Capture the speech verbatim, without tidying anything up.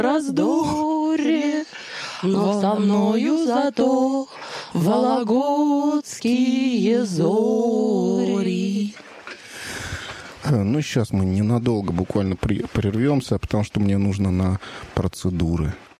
раздоре, но со мною зато вологодские зори. Ну, сейчас мы ненадолго буквально при- прервемся, потому что мне нужно на процедуры.